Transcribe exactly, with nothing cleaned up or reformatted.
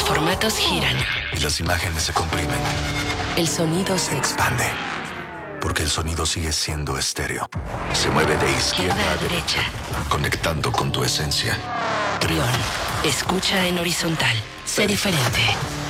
formatos giran. Y las imágenes se comprimen. El sonido Se se expande. Porque el sonido sigue siendo estéreo. Se mueve de izquierda izquierda a a derecha, derecha. conectando con tu esencia. Trión. Escucha en horizontal. Sé diferente.